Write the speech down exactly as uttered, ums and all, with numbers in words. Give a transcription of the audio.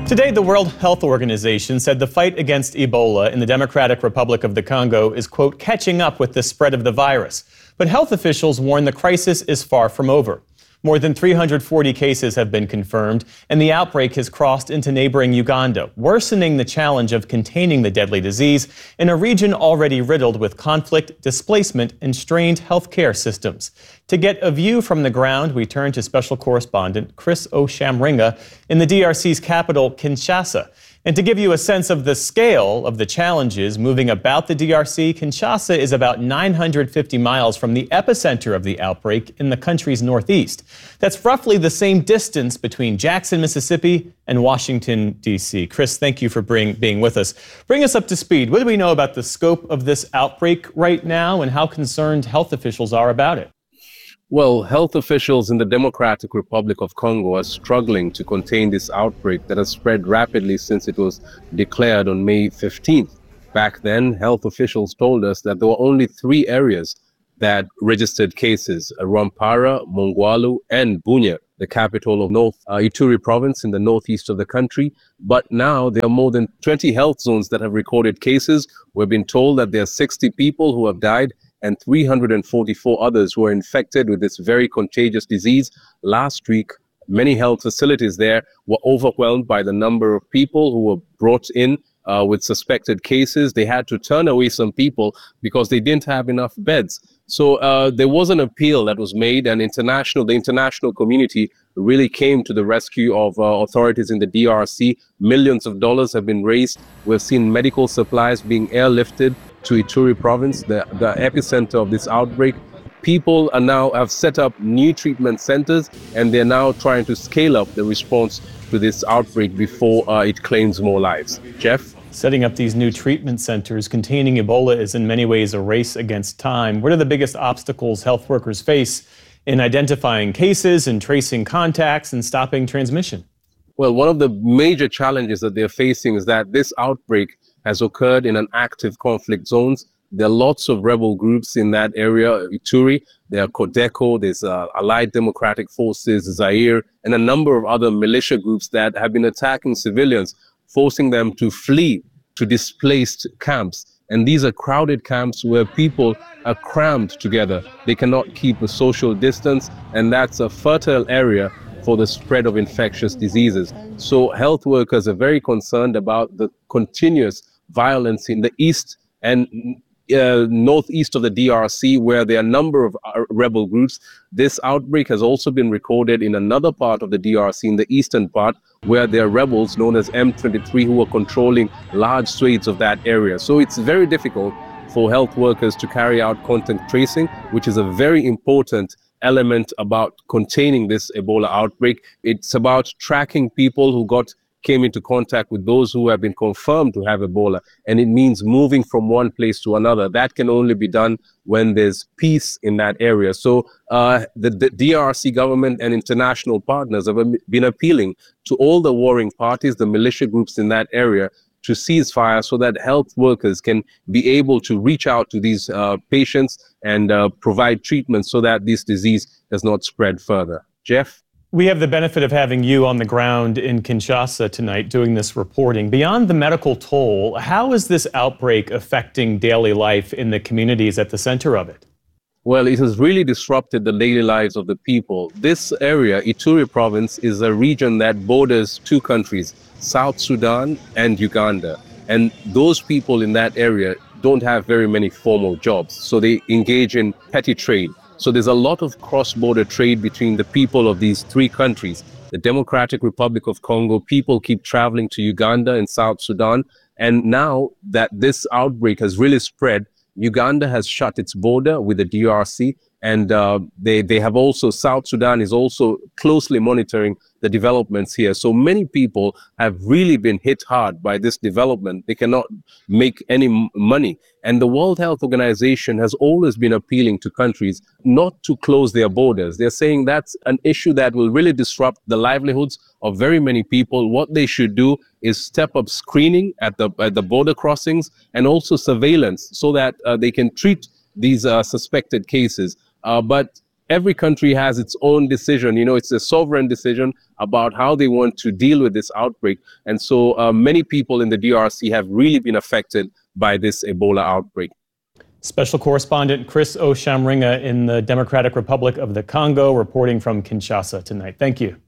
Today, the World Health Organization said the fight against Ebola in the Democratic Republic of the Congo is, quote, catching up with the spread of the virus. But health officials warn the crisis is far from over. More than three hundred forty cases have been confirmed, and the outbreak has crossed into neighboring Uganda, worsening the challenge of containing the deadly disease in a region already riddled with conflict, displacement, and strained healthcare systems. To get a view from the ground, we turn to special correspondent Chris Oshamringa in the D R C's capital, Kinshasa. And to give you a sense of the scale of the challenges moving about the D R C, Kinshasa is about nine hundred fifty miles from the epicenter of the outbreak in the country's northeast. That's roughly the same distance between Jackson, Mississippi and Washington, D C. Chris, thank you for bring, being with us. Bring us up to speed. What do we know about the scope of this outbreak right now and how concerned health officials are about it? Well, health officials in the Democratic Republic of Congo are struggling to contain this outbreak that has spread rapidly since it was declared on May fifteenth. Back then, health officials told us that there were only three areas that registered cases: Rwampara, Mongwalu, and Bunia, the capital of North uh, Ituri province in the northeast of the country. But now there are more than twenty health zones that have recorded cases. We've been told that there are sixty people who have died and three hundred forty-four others who are infected with this very contagious disease. Last week, many health facilities there were overwhelmed by the number of people who were brought in uh, with suspected cases. They had to turn away some people because they didn't have enough beds. So uh, there was an appeal that was made, and international, the international community really came to the rescue of uh, authorities in the D R C. Millions of dollars have been raised. We've seen medical supplies being airlifted to Ituri province, the, the epicenter of this outbreak. People are now have set up new treatment centers, and they're now trying to scale up the response to this outbreak before uh, it claims more lives. Jeff? Setting up these new treatment centers containing Ebola is in many ways a race against time. What are the biggest obstacles health workers face in identifying cases and tracing contacts and stopping transmission? Well, one of the major challenges that they're facing is that this outbreak has occurred in an active conflict zones. There are lots of rebel groups in that area, Ituri. There are Codeco, there's uh, Allied Democratic Forces, Zaire, and a number of other militia groups that have been attacking civilians, forcing them to flee to displaced camps. And these are crowded camps where people are crammed together. They cannot keep a social distance, and that's a fertile area for the spread of infectious diseases. So health workers are very concerned about the continuous violence in the east and uh, northeast of the D R C, where there are a number of uh, rebel groups. This outbreak has also been recorded in another part of the D R C, in the eastern part, where there are rebels known as M twenty-three who are controlling large swathes of that area. So it's very difficult for health workers to carry out contact tracing, which is a very important element about containing this Ebola outbreak. It's about tracking people who got came into contact with those who have been confirmed to have Ebola, and it means moving from one place to another. That can only be done when there's peace in that area. So uh, the, the D R C government and international partners have been appealing to all the warring parties, the militia groups in that area, to cease fire so that health workers can be able to reach out to these uh, patients and uh, provide treatment so that this disease does not spread further. Jeff? We have the benefit of having you on the ground in Kinshasa tonight doing this reporting. Beyond the medical toll, how is this outbreak affecting daily life in the communities at the center of it? Well, it has really disrupted the daily lives of the people. This area, Ituri province, is a region that borders two countries, South Sudan and Uganda. And those people in that area don't have very many formal jobs, so they engage in petty trade. So there's a lot of cross-border trade between the people of these three countries. The Democratic Republic of Congo, people keep traveling to Uganda and South Sudan. And now that this outbreak has really spread, Uganda has shut its border with the D R C. And uh, they, they have also, South Sudan is also closely monitoring the developments here. So many people have really been hit hard by this development. They cannot make any m- money. And the World Health Organization has always been appealing to countries not to close their borders. They're saying that's an issue that will really disrupt the livelihoods of very many people. What they should do is step up screening at the, at the border crossings and also surveillance so that uh, they can treat these uh, suspected cases. Uh, but every country has its own decision. You know, it's a sovereign decision about how they want to deal with this outbreak. And so uh, many people in the D R C have really been affected by this Ebola outbreak. Special correspondent Chris Oshamringa in the Democratic Republic of the Congo reporting from Kinshasa tonight. Thank you.